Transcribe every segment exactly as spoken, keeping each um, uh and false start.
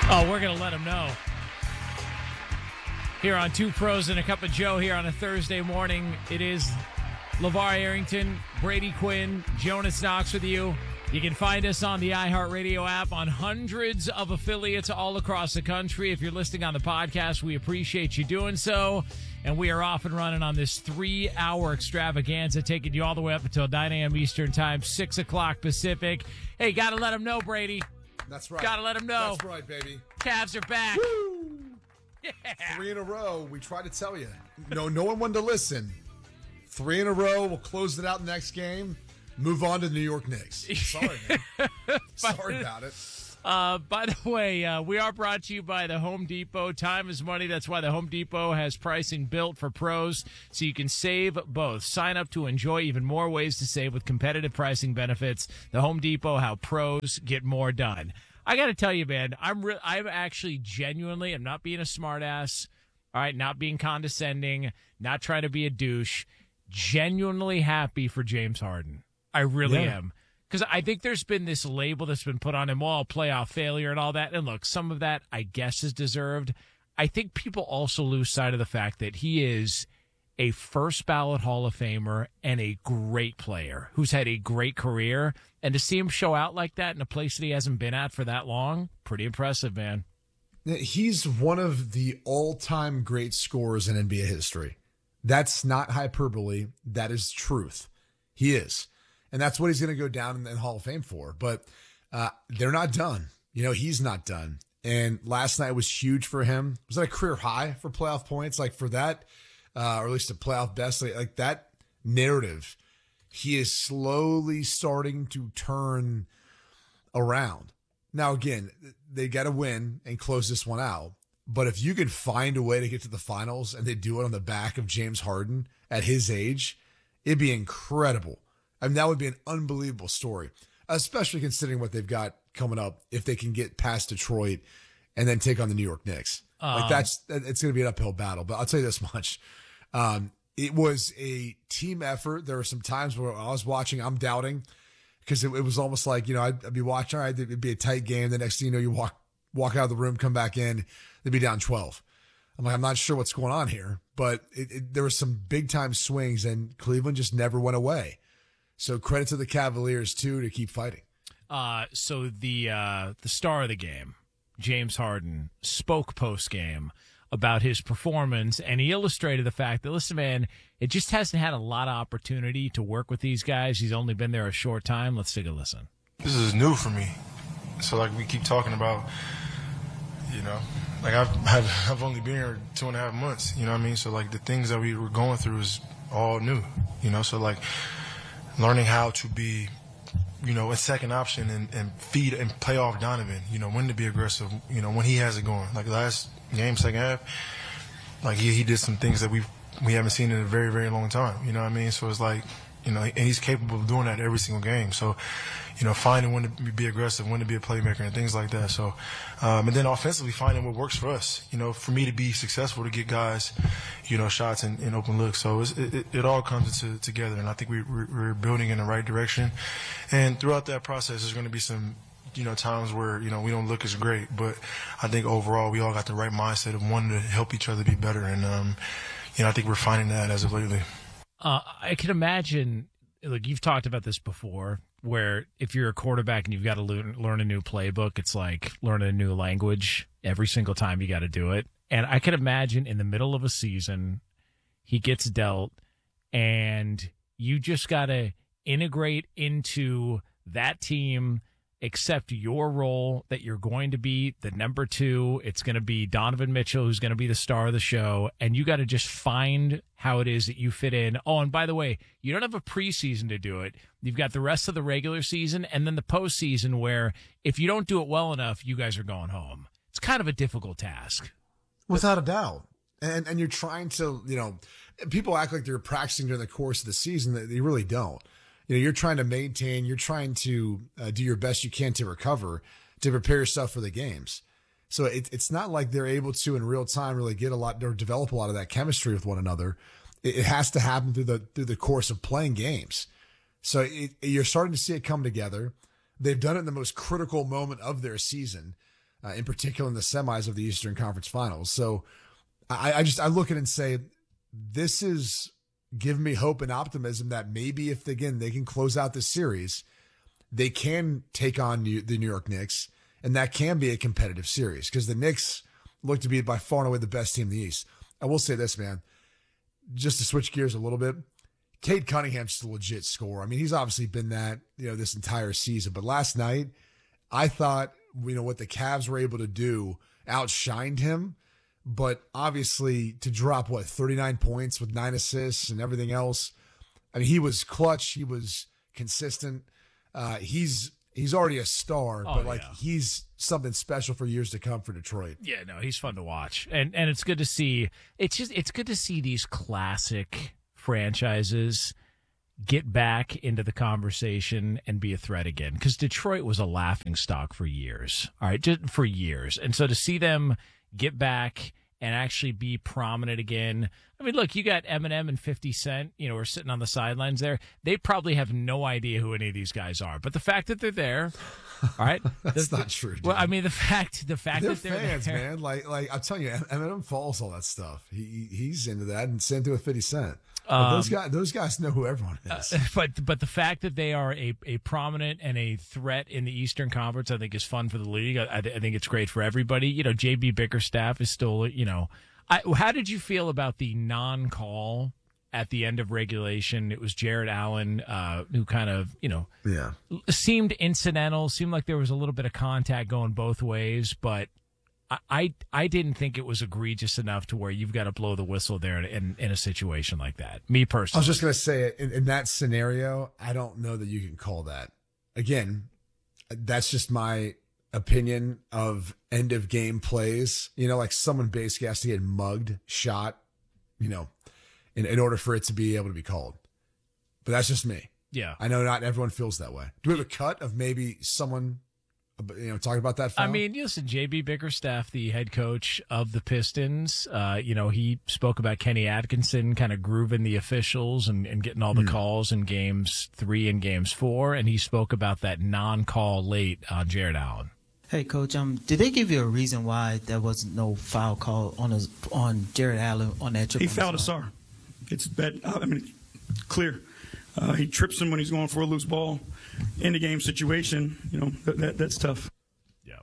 Oh, we're going to let them know. Here on Two Pros and a Cup of Joe here on a Thursday morning. It is LeVar Arrington, Brady Quinn, Jonas Knox with you. You can find us on the iHeartRadio app on hundreds of affiliates all across the country. If you're listening on the podcast, we appreciate you doing so. And we are off and running on this three-hour extravaganza, taking you all the way up until nine a.m. Eastern Time, six o'clock Pacific. Hey, got to let them know, Brady. That's right. Got to let them know. That's right, baby. Cavs are back. Woo! Yeah. Three in a row. We tried to tell you. No, no one wanted to listen. Three in a row. We'll close it out in the next game. Move on to the New York Knicks. Sorry, man. Sorry about it. Uh, by the way, uh, we are brought to you by the Home Depot. Time is money. That's why the Home Depot has pricing built for pros, so you can save both. Sign up to enjoy even more ways to save with competitive pricing benefits. The Home Depot, how pros get more done. I got to tell you, man, I'm re- I'm actually genuinely, I'm not being a smartass, all right, not being condescending, not trying to be a douche, genuinely happy for James Harden. I really Yeah. am. Because I think there's been this label that's been put on him, well, playoff failure and all that. And look, some of that, I guess, is deserved. I think people also lose sight of the fact that he is a first ballot Hall of Famer and a great player who's had a great career. And to see him show out like that in a place that he hasn't been at for that long, pretty impressive, man. He's one of the all-time great scorers in N B A history. That's not hyperbole. That is truth. He is. And that's what he's going to go down in the Hall of Fame for. But uh, they're not done. You know, he's not done. And last night was huge for him. Was that a career high for playoff points? Like for that, uh, or at least a playoff best, like, like that narrative, he is slowly starting to turn around. Now, again, they got to win and close this one out. But if you can find a way to get to the finals and they do it on the back of James Harden at his age, it'd be incredible. I mean, that would be an unbelievable story, especially considering what they've got coming up if they can get past Detroit and then take on the New York Knicks. Um, like that's, it's going to be an uphill battle. But I'll tell you this much. Um, it was a team effort. There were some times where I was watching, I'm doubting because it, it was almost like, you know, I'd, I'd be watching, all right, it'd be a tight game. The next thing you know, you walk, walk out of the room, come back in, they'd be down twelve. I'm like, I'm not sure what's going on here, but it, it, there were some big time swings and Cleveland just never went away. So credit to the Cavaliers, too, to keep fighting. Uh, so the uh, the star of the game, James Harden, spoke post-game about his performance, and he illustrated the fact that, listen, man, it just hasn't had a lot of opportunity to work with these guys. He's only been there a short time. Let's take a listen. This is new for me. So, like, we keep talking about, you know, like, I've, I've, I've only been here two and a half months, you know what I mean? So, like, the things that we were going through is all new, you know? So, like, learning how to be, you know, a second option and, and feed and play off Donovan, you know, when to be aggressive, you know, when he has it going. Like last game, second half, like he, he did some things that we we haven't seen in a very, very long time, you know what I mean? So it's like, you know, and he's capable of doing that every single game. So, you know, finding when to be aggressive, when to be a playmaker and things like that. So, um, and then offensively finding what works for us, you know, for me to be successful, to get guys, you know, shots and, and open looks. So it's, it, it all comes into, together. And I think we, we're, we're building in the right direction. And throughout that process, there's going to be some, you know, times where, you know, we don't look as great, but I think overall we all got the right mindset of wanting to help each other be better. And, um, you know, I think we're finding that as of lately. Uh, I can imagine, like you've talked about this before, where if you're a quarterback and you've got to learn, learn a new playbook, it's like learning a new language every single time you got to do it. And I can imagine in the middle of a season, he gets dealt and you just got to integrate into that team, accept your role that you're going to be the number two. It's going to be Donovan Mitchell, who's going to be the star of the show. And you got to just find how it is that you fit in. Oh, and by the way, you don't have a preseason to do it. You've got the rest of the regular season and then the postseason where if you don't do it well enough, you guys are going home. It's kind of a difficult task. Without a doubt. And and you're trying to, you know, people act like they're practicing during the course of the season. They really don't. You know, you're trying to maintain, you're trying to uh, do your best you can to recover, to prepare yourself for the games. So it, it's not like they're able to in real time really get a lot or develop a lot of that chemistry with one another. It, it has to happen through the through the course of playing games. So it, you're starting to see it come together. They've done it in the most critical moment of their season. uh, in particular in the semis of the Eastern Conference Finals. So I, I just I look at it and say, this is giving me hope and optimism that maybe if, again, they can close out this series, they can take on New, the New York Knicks, and that can be a competitive series because the Knicks look to be by far and away the best team in the East. I will say this, man, just to switch gears a little bit, Cade Cunningham's just a legit scorer. I mean, he's obviously been that, you know, this entire season, but last night I thought, you know, what the Cavs were able to do outshined him. But obviously, to drop, what, thirty-nine points with nine assists and everything else, I mean, he was clutch. He was consistent. Uh, he's he's already a star, oh, but, like, yeah. he's something special for years to come for Detroit. Yeah, no, he's fun to watch. And and it's good to see. It's just it's good to see these classic franchises get back into the conversation and be a threat again. Because Detroit was a laughingstock for years. All right, just for years. And so to see them get back and actually be prominent again. I mean, look, you got Eminem and fifty Cent, you know, are sitting on the sidelines there. They probably have no idea who any of these guys are. But the fact that they're there, all right? That's the, not true, dude. Well, I mean, the fact the fact they're that they're fans, there. man. Like, like I'm telling you, Eminem follows all that stuff. He he's into that, and same thing with fifty Cent. But Um, those guys, those guys know who everyone is. Uh, but but the fact that they are a, a prominent and a threat in the Eastern Conference, I think, is fun for the league. I, I think it's great for everybody. You know, J B Bickerstaff is still, you know, I, how did you feel about the non-call at the end of regulation? It was Jared Allen uh, who kind of, you know, yeah, seemed incidental. Seemed like there was a little bit of contact going both ways, but I, I I didn't think it was egregious enough to where you've got to blow the whistle there in, in, in a situation like that. Me personally. I was just going to say, in, in that scenario, I don't know that you can call that. Again, that's just my opinion of end of game plays. You know, like someone basically has to get mugged, shot, you know, in, in order for it to be able to be called. But that's just me. Yeah. I know not everyone feels that way. Do we have a cut of maybe someone, you know, talking about that foul? I mean, listen, J B Bickerstaff, the head coach of the Pistons, uh, you know, he spoke about Kenny Atkinson kind of grooving the officials and, and getting all the mm. calls in games three and games four. And he spoke about that non-call late on Jared Allen. Hey, Coach, um, did they give you a reason why there was no foul call on his, on Jared Allen on that trip? He fouled Asar. It's bad. I mean, clear. Uh, he trips him when he's going for a loose ball. In the game situation, you know, that, that that's tough. Yeah.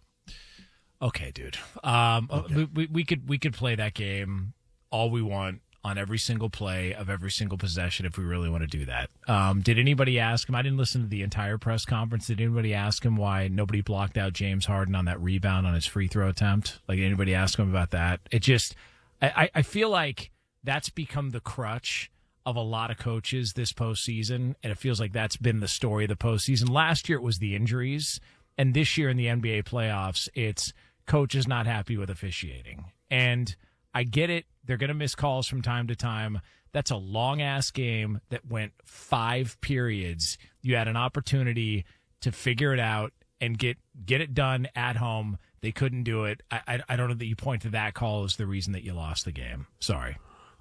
Okay, dude. Um, okay. We, we could we could play that game all we want on every single play of every single possession if we really want to do that. Um, did anybody ask him? I didn't listen to the entire press conference. Did anybody ask him why nobody blocked out James Harden on that rebound on his free throw attempt? Like, anybody ask him about that? It just, I, I feel like that's become the crutch of a lot of coaches this postseason, and it feels like that's been the story of the postseason. Last year it was the injuries, and this year in the N B A playoffs, it's coaches not happy with officiating. And I get it. They're going to miss calls from time to time. That's a long-ass game that went five periods. You had an opportunity to figure it out and get get it done at home. They couldn't do it. I, I, I don't know that you point to that call as the reason that you lost the game. Sorry.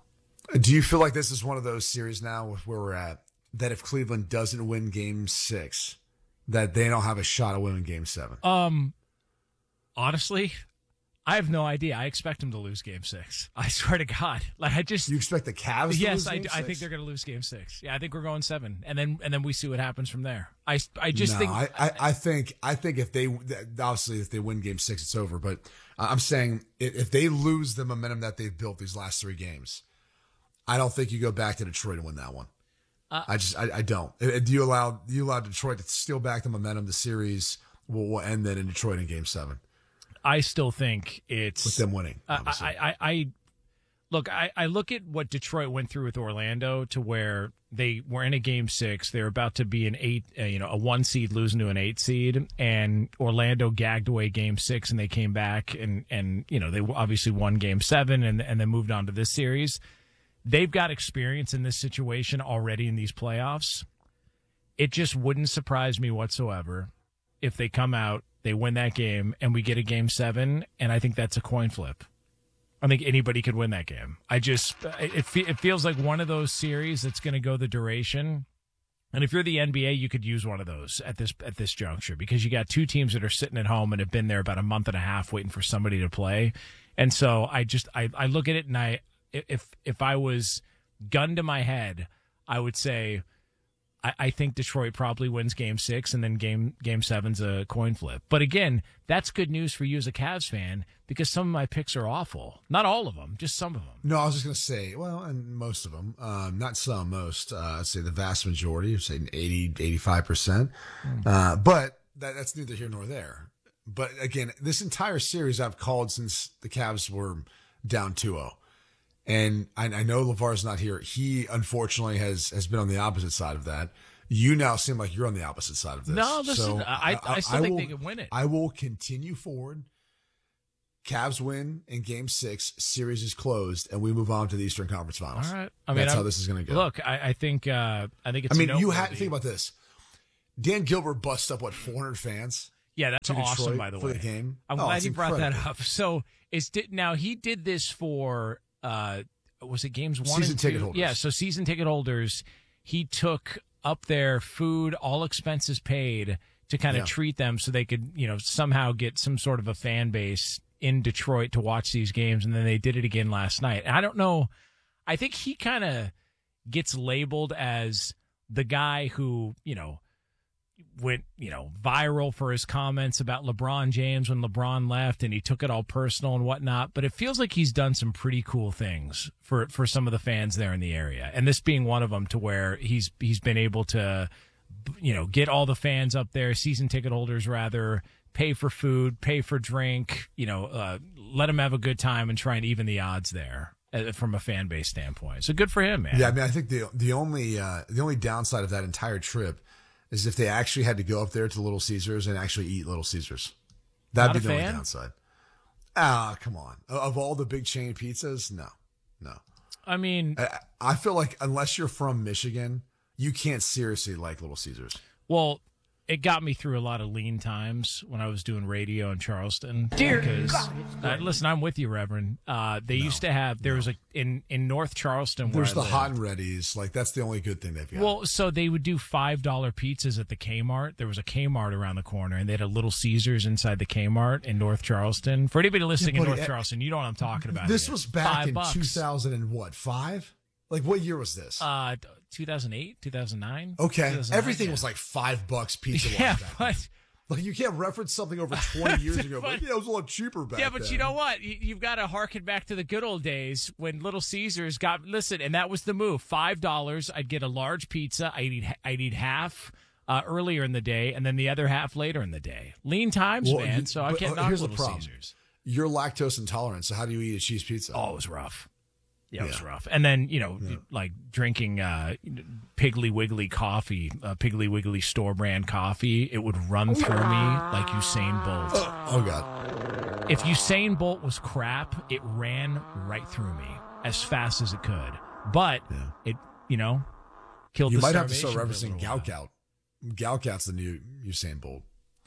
Do you feel like this is one of those series now with where we're at, that if Cleveland doesn't win game six, that they don't have a shot at winning game seven? Um, honestly, I have no idea. I expect them to lose game six. I swear to God. Like, I just. You expect the Cavs to yes, lose I, game I six? think they're going to lose game six. Yeah, I think we're going seven. And then and then we see what happens from there. I, I just no, think. I, I, I think I think if they, obviously, if they win game six, it's over. But I'm saying if they lose the momentum that they've built these last three games, I don't think you go back to Detroit and win that one. Uh, I just, I, I don't. Do you allow, you allow Detroit to steal back the momentum? The series will, will end then in Detroit in Game Seven. I still think it's with them winning. Obviously. I, I, I look. I, I look at what Detroit went through with Orlando, to where they were in a Game Six. They're about to be an eight, uh, you know, a one seed losing to an eight seed, and Orlando gagged away Game Six, and they came back and and you know they obviously won Game Seven, and and then moved on to this series. They've got experience in this situation already in these playoffs. It just wouldn't surprise me whatsoever if they come out, they win that game, and we get a game seven, and I think that's a coin flip. I think anybody could win that game. I just, it, it feels like one of those series that's going to go the duration, And if you're the N B A, you could use one of those at this at this juncture because you got two teams that are sitting at home and have been there about a month and a half waiting for somebody to play. And so I just I, I look at it and I if if I was gun to my head, I would say I, I think Detroit probably wins game six and then game game seven's a coin flip. But again, that's good news for you as a Cavs fan because some of my picks are awful. Not all of them, just some of them. No, I was just going to say, well, and most of them, um, not some, most, uh, I'd say the vast majority, say eighty, eighty-five percent. Mm. Uh, but that, that's neither here nor there. But again, this entire series I've called since the Cavs were down two oh. And I, I know LeVar's not here. He, unfortunately, has, has been on the opposite side of that. You now seem like you're on the opposite side of this. No, listen, so I, I, I still I think will, they can win it. I will continue forward. Cavs win in game six. Series is closed, and we move on to the Eastern Conference Finals. All right. I mean, That's I'm, how this is going to go. Look, I, I think uh, I think it's I mean, you noteworthy. had think about this. Dan Gilbert busts up, what, four hundred fans? Yeah, that's awesome, Detroit by the for way. The game. I'm oh, glad you brought incredible. that up. So, is did now he did this for uh, was it games one season and two? ticket holders. Yeah, so season ticket holders. He took up their food, all expenses paid, to kind of Yeah. treat them so they could, you know, somehow get some sort of a fan base in Detroit to watch these games. And then they did it again last night. And I don't know. I think he kind of gets labeled as the guy who, you know, went, you know, viral for his comments about LeBron James when LeBron left and he took it all personal and whatnot. But it feels like he's done some pretty cool things for, for some of the fans there in the area. And this being one of them, to where he's, he's been able to, you know, get all the fans up there, season ticket holders rather, pay for food, pay for drink, you know, uh, let them have a good time and try and even the odds there uh, from a fan base standpoint. So good for him, man. Yeah, I mean, I think the the only uh, the only downside of that entire trip is if they actually had to go up there to Little Caesars and actually eat Little Caesars. That'd Not be a the fan? only downside. Ah, come on. Of all the big chain pizzas, no, no. I mean, I, I feel like unless you're from Michigan, you can't seriously like Little Caesars. well, it got me through a lot of lean times when I was doing radio in Charleston. Dear because, uh, listen, I'm with you, Reverend. Uh, they No, used to have, there no. was a, in, in North Charleston where There's I the lived, hot and readies. Like, that's the only good thing they've got. Well, so they would do five dollar pizzas at the Kmart. There was a Kmart around the corner, and they had a Little Caesars inside the Kmart in North Charleston. For anybody listening Yeah, in buddy, North I- Charleston, you know what I'm talking about. this here. was back Five in bucks. two thousand and what, five? Like, what year was this? Uh, two thousand eight, two thousand nine okay. two thousand nine, Everything yeah. was like five bucks pizza. Yeah, back then. but Like, you can't reference something over twenty years ago, but But- yeah, it was a lot cheaper back yeah, but then. you know what? You, you've got to harken back to the good old days when Little Caesars got listen, and that was the move. Five dollars, I'd get a large pizza. I'd eat, I'd eat half uh, earlier in the day, and then the other half later in the day. Lean times, Well, man. you- So I but, can't uh, knock here's the Little problem. Caesars. You're lactose intolerant, so how do you eat a cheese pizza? Oh, it was rough. Yeah, it was Yeah. rough. And then, you know, like drinking uh, Piggly Wiggly coffee, uh, Piggly Wiggly store brand coffee, it would run through me like Usain Bolt. Oh, God. If Usain Bolt was crap, it ran right through me as fast as it could. But Yeah. it, you know, killed You the might have to start starvation for a referencing little Gout while. Gout. Gout's the new Usain Bolt.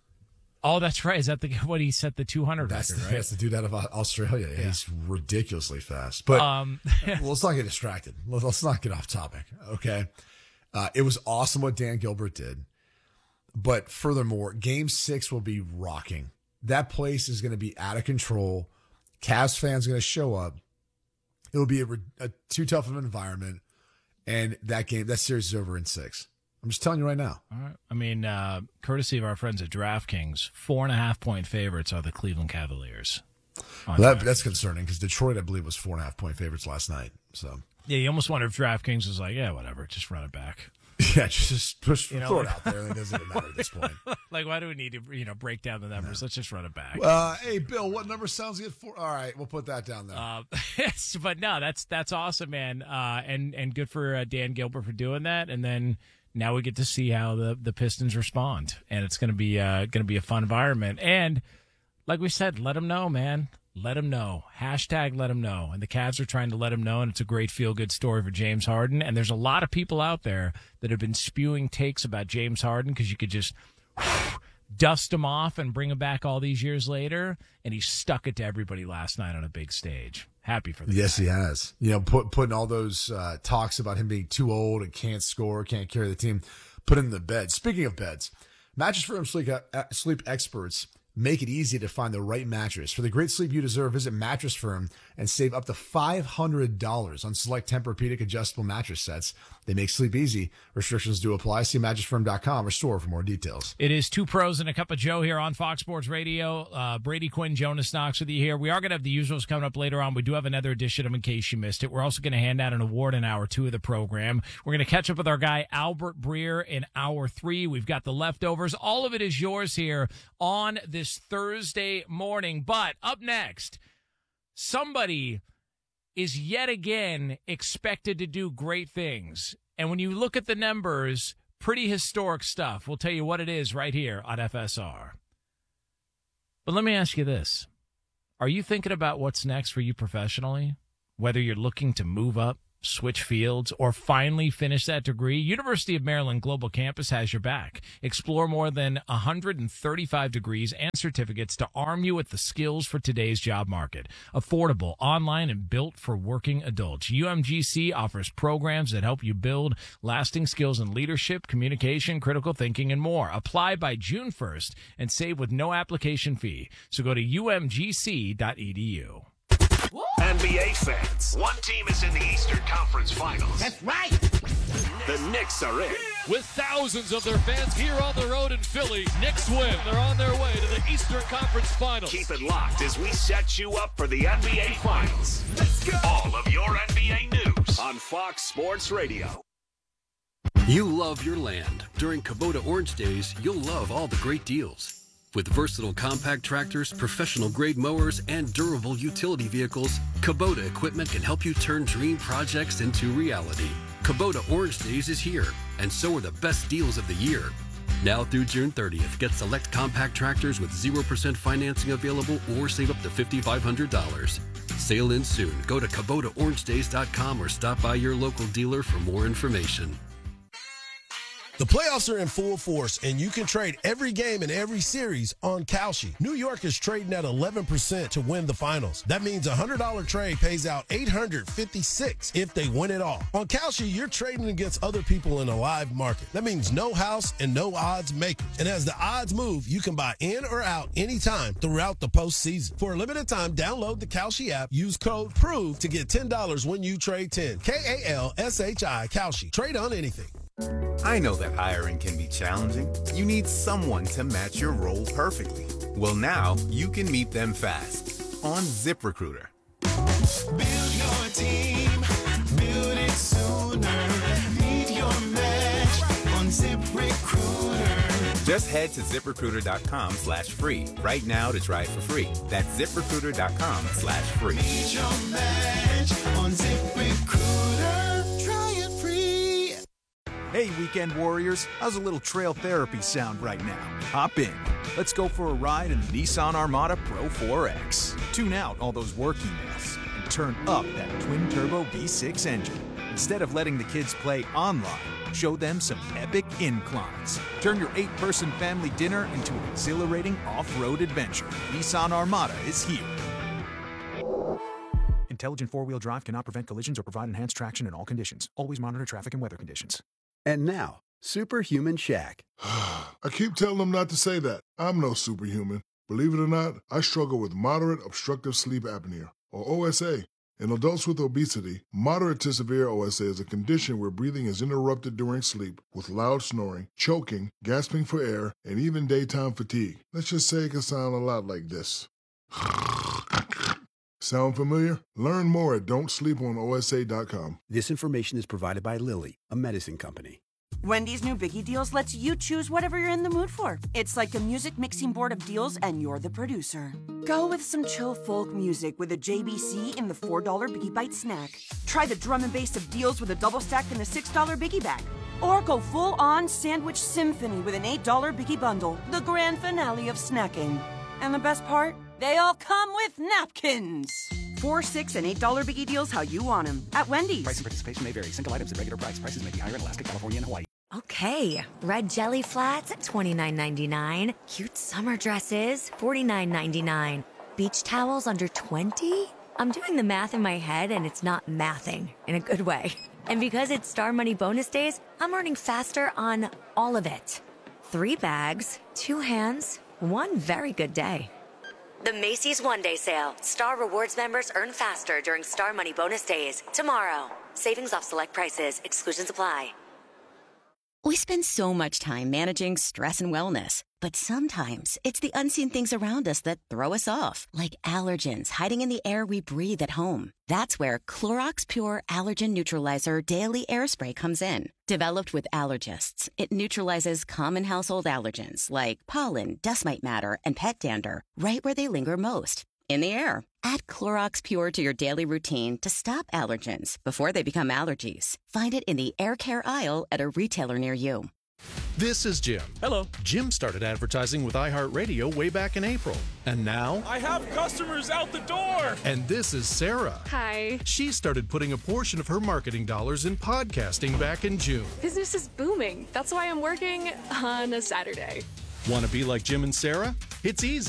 Oh, that's right. Is that the what he set the two hundred That's, record, the, right? that's the dude out of Australia. Yeah. He's ridiculously fast. But Um, well, let's not get distracted. Let- Let's not get off topic. Okay. Uh, it was awesome what Dan Gilbert did. But furthermore, game six will be rocking. That place is going to be out of control. Cavs fans are going to show up. It will be a, a too tough of an environment. And that game, that series is over in six. I'm just telling you right now. all right. I mean, uh, courtesy of our friends at DraftKings, four and a half point favorites are the Cleveland Cavaliers. on That, DraftKings. that's concerning because Detroit, I believe, was four and a half point favorites last night. So, Yeah, you almost wonder if DraftKings was like, yeah, whatever, just run it back. yeah, just push, You know, throw like- it out there. It doesn't even matter at this point. Like, why do we need to, you know, break down the numbers? Let's just run it back. Uh, hey, Bill, what number sounds good for? All right, we'll put that down there. Uh, but no, that's that's awesome, man. Uh, and and good for uh, Dan Gilbert for doing that. And then now we get to see how the, the Pistons respond, and it's gonna be uh gonna be a fun environment. And like we said, let them know, man. Let them know. Hashtag let them know. And the Cavs are trying to let them know, and it's a great feel-good story for James Harden. And there's a lot of people out there that have been spewing takes about James Harden because you could just dust him off and bring him back all these years later. And he stuck it to everybody last night on a big stage. Happy for the Yes, guy. he has. You know, put, putting all those uh, talks about him being too old and can't score, can't carry the team. put in the bed. Speaking of beds, Mattress Firm sleep, uh, sleep experts make it easy to find the right mattress. For the great sleep you deserve, visit Mattress Firm and save up to five hundred dollars on select Tempur-Pedic adjustable mattress sets. They make sleep easy. Restrictions do apply. See mattress firm dot com or store for more details. It is Two Pros and a Cup of Joe here on Fox Sports Radio. Uh, Brady Quinn, Jonas Knox with you here. We are going to have the usuals coming up later on. We do have another edition of In Case You Missed It. We're also going to hand out an award in hour two of the program. We're going to catch up with our guy Albert Breer in hour three. We've got the leftovers. All of it is yours here on this Thursday morning. But up next, somebody is yet again expected to do great things. And when you look at the numbers, pretty historic stuff. We'll tell you what it is right here on F S R. But let me ask you this. Are you thinking about what's next for you professionally? Whether you're looking to move up, switch fields, or finally finish that degree, University of Maryland Global Campus has your back. Explore more than one hundred thirty-five degrees and certificates to arm you with the skills for today's job market. Affordable, online, and built for working adults. U M G C offers programs that help you build lasting skills in leadership, communication, critical thinking, and more. Apply by June first and save with no application fee. So go to U M G C dot E D U. N B A fans, one team is in the Eastern Conference Finals. That's right. The Knicks are in. With thousands of their fans here on the road in Philly, Knicks win. They're on their way to the Eastern Conference Finals. Keep it locked as we set you up for the N B A Finals. Let's go. All of your N B A news on Fox Sports Radio. You love your land. During Kubota Orange Days, you'll love all the great deals. With versatile compact tractors, professional-grade mowers, and durable utility vehicles, Kubota equipment can help you turn dream projects into reality. Kubota Orange Days is here, and so are the best deals of the year. Now through June thirtieth, get select compact tractors with zero percent financing available or save up to five thousand five hundred dollars. Sail in soon. Go to Kubota Orange Days dot com or stop by your local dealer for more information. The playoffs are in full force, and you can trade every game in every series on Kalshi. New York is trading at eleven percent to win the finals. That means a one hundred dollars trade pays out eight hundred fifty-six dollars if they win it all. On Kalshi, you're trading against other people in a live market. That means no house and no odds makers. And as the odds move, you can buy in or out anytime throughout the postseason. For a limited time, download the Kalshi app, use code PROVE to get ten dollars when you trade ten. K A L S H I, Kalshi. Trade on anything. I know that hiring can be challenging. You need someone to match your role perfectly. Well, now you can meet them fast on ZipRecruiter. Build your team, build it sooner. Meet your match on ZipRecruiter. Just head to ZipRecruiter.com slash free right now to try it for free. That's ZipRecruiter.com slash free. Meet your match on ZipRecruiter. Try it free. Hey, Weekend Warriors, how's a little trail therapy sound right now? Hop in. Let's go for a ride in the Nissan Armada Pro four X. Tune out all those work emails and turn up that twin-turbo V six engine. Instead of letting the kids play online, show them some epic inclines. Turn your eight-person family dinner into an exhilarating off-road adventure. Nissan Armada is here. Intelligent four-wheel drive cannot prevent collisions or provide enhanced traction in all conditions. Always monitor traffic and weather conditions. And now, Superhuman Shaq. I keep telling them not to say that. I'm no superhuman. Believe it or not, I struggle with moderate obstructive sleep apnea, or O S A. In adults with obesity, moderate to severe O S A is a condition where breathing is interrupted during sleep with loud snoring, choking, gasping for air, and even daytime fatigue. Let's just say it can sound a lot like this. Sound familiar? Learn more at don't sleep on O S A dot com. This information is provided by Lilly, a medicine company. Wendy's new Biggie Deals lets you choose whatever you're in the mood for. It's like a music mixing board of deals, and you're the producer. Go with some chill folk music with a J B C in the four dollar Biggie Bite snack. Try the drum and bass of deals with a double stack in the six dollar Biggie Bag. Or go full-on sandwich symphony with an eight dollar Biggie Bundle, the grand finale of snacking. And the best part? They all come with napkins. Four, six, and eight dollar Biggie Deals how you want them at Wendy's. Price and participation may vary. Single items at regular price. Prices may be higher in Alaska, California, and Hawaii. Okay, red jelly flats at twenty-nine ninety-nine. Cute summer dresses, forty-nine ninety-nine. Beach towels under twenty? I'm doing the math in my head, and it's not mathing in a good way. And because it's Star Money bonus days, I'm earning faster on all of it. Three bags, two hands, one very good day. The Macy's One Day Sale. Star Rewards members earn faster during Star Money bonus days. Tomorrow. Savings off select prices. Exclusions apply. We spend so much time managing stress and wellness, but sometimes it's the unseen things around us that throw us off, like allergens hiding in the air we breathe at home. That's where Clorox Pure Allergen Neutralizer Daily Air Spray comes in. Developed with allergists, it neutralizes common household allergens like pollen, dust mite matter, and pet dander right where they linger most, in the air. Add Clorox Pure to your daily routine to stop allergens before they become allergies. Find it in the air care aisle at a retailer near you. This is Jim. Hello. Jim started advertising with iHeartRadio way back in April. And now... I have customers out the door! And this is Sarah. Hi. She started putting a portion of her marketing dollars in podcasting back in June. Business is booming. That's why I'm working on a Saturday. Want to be like Jim and Sarah? It's easy.